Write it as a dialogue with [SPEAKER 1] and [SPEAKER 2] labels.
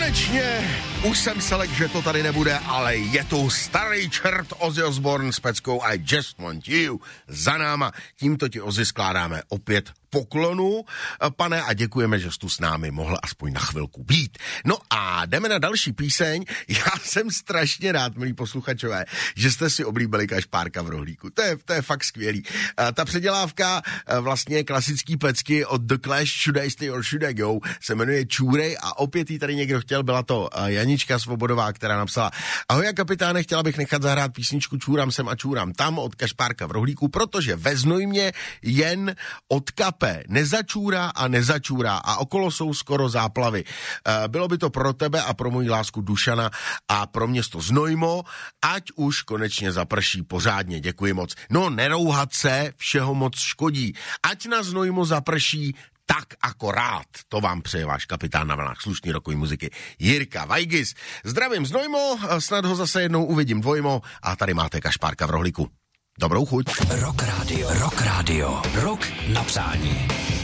[SPEAKER 1] konečně, už jsem se lekl, že to tady nebude, ale je tu starý čert Ozzy Osbourne s peckou I Just Want You za náma. Tímto ti, Ozzy, skládáme opět poklonu, pane, a děkujeme, že jsi tu s námi mohl aspoň na chvilku být. No a jdeme na další píseň. Já jsem strašně rád, milí posluchačové, že jste si oblíbili Kašpárka v rohlíku. To je fakt skvělý. Ta předělávka vlastně klasický pecky od The Clash Should I Stay or Should I Go se jmenuje Čůrej a opět jí tady někdo chtěl, byla to Janička Svobodová, která napsala: Ahoj, kapitáne, chtěla bych nechat zahrát písničku Čůram sem a čůram tam od Kašpárka v rohlíku, protože ve Znojmě jen od kape nezačůrá a okolo jsou skoro záplavy. Bylo by to pro tebe a pro moji lásku Dušana a pro město Znojmo, ať už konečně zaprší pořádně. Děkuji moc. No, nerouhat se, všeho moc škodí. Ať na Znojmo zaprší tak akorát. To vám přeje váš kapitán na vlnách slušný rockový muziky Jirka Vajgis. Zdravím Znojmo, snad ho zase jednou uvidím dvojmo a tady máte Kašpárka v rohlíku. Dobrou chuť.
[SPEAKER 2] Rock Radio. Rock na přání.